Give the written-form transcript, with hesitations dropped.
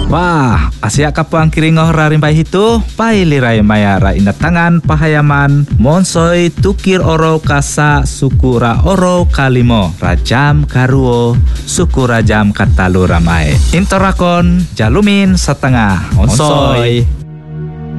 Wah, asia kapuang kiringoh rarimpai hitu, pailirai maya ra inatangan pahayaman, monsoi tukir oro kasa sukura oro kalimo, rajam karuo, suku rajam katalu ramai. Intorakon, jalumin setengah, monsoi.